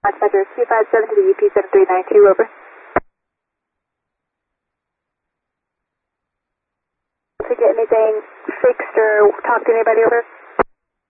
Dispatcher 257 to the UP7392, over. To get anything fixed or talk to anybody, over?